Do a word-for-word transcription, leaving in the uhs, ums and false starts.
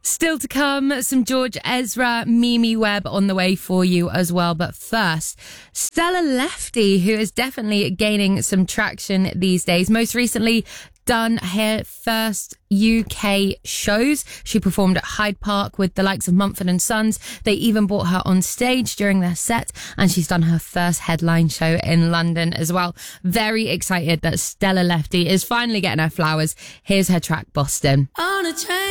Still to come, some George Ezra, Mimi Webb on the way for you as well. But first, Stella Lefty, who is definitely gaining some traction these days. Most recently, done her first U K shows. She performed at Hyde Park with the likes of Mumford and Sons. They even brought her on stage during their set, and she's done her first headline show in London as well. Very excited that Stella Lefty is finally getting her flowers. Here's her track, Boston. On a train.